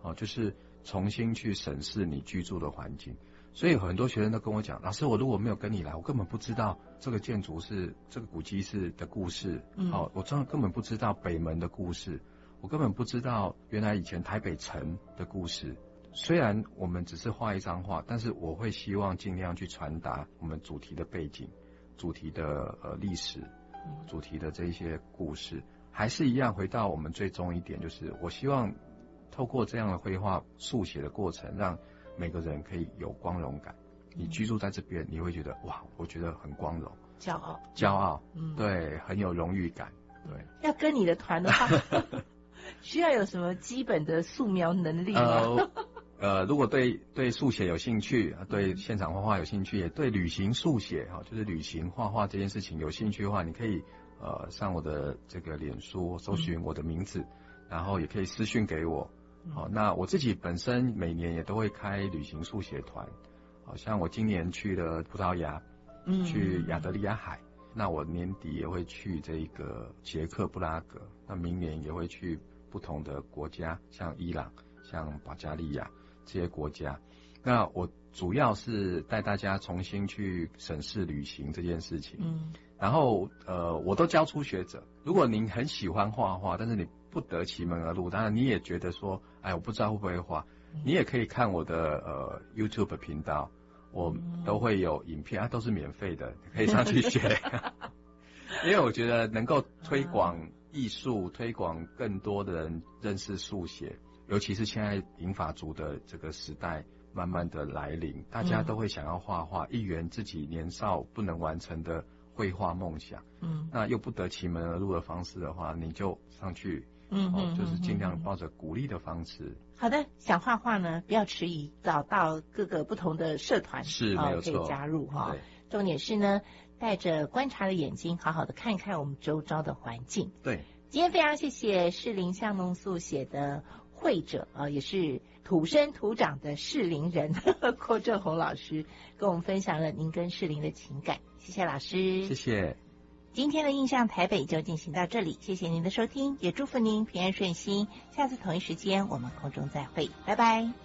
就是重新去审视你居住的环境。所以很多学生都跟我讲，老师，我如果没有跟你来，我根本不知道这个建筑是这个古迹是的故事，我真的根本不知道北门的故事，我根本不知道原来以前台北城的故事。虽然我们只是画一张画，但是我会希望尽量去传达我们主题的背景、主题的历史、主题的这些故事，还是一样回到我们最终一点，就是我希望透过这样的绘画速写的过程，让每个人可以有光荣感。你居住在这边，你会觉得哇，我觉得很光荣、骄傲，对，很有荣誉感。对， 要跟你的团的话，需要有什么基本的素描能力吗？ 如果对速写有兴趣，对现场画画有兴趣，也对旅行速写就是旅行画画这件事情有兴趣的话，你可以上我的这个脸书搜寻我的名字，然后也可以私讯给我。那我自己本身每年也都会开旅行速写团，好像我今年去了葡萄牙，去亚得里亚海，那我年底也会去这个捷克布拉格，那明年也会去不同的国家，像伊朗、像保加利亚这些国家。那我主要是带大家重新去审视旅行这件事情。然后我都教初学者，如果您很喜欢画画，但是你不得其门而入，当然你也觉得说，哎，我不知道会不会画，你也可以看我的YouTube 频道，我都会有影片，都是免费的，可以上去学。因为我觉得能够推广艺术，推广更多的人认识速写，尤其是现在银发族的这个时代慢慢的来临，大家都会想要画画，一圆自己年少不能完成的绘画梦想。那又不得其门而入的方式的话，你就上去，就是尽量抱着鼓励的方式。 好的，想画画呢，不要迟疑，找到各个不同的社团是没有错， 可以加入哈。重点是呢，带着观察的眼睛，好好的看一看我们周遭的环境。 对， 今天非常谢谢士林巷弄速写的绘者也是土生土长的士林人郭正宏老师，跟我们分享了您跟士林的情感。谢谢老师， 谢谢。 今天的印象台北就进行到这里，谢谢您的收听，也祝福您平安顺心。下次同一时间我们空中再会，拜拜。